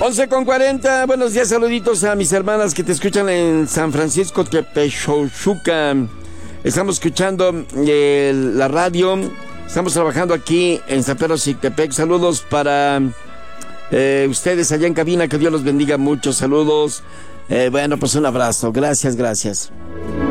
11:40, buenos días, saluditos a mis hermanas que te escuchan en San Francisco Tepechochuca. Estamos escuchando la radio, estamos trabajando aquí en San Pedro Xictepec. Saludos para ustedes allá en cabina, que Dios los bendiga mucho, saludos. Bueno, pues un abrazo, gracias.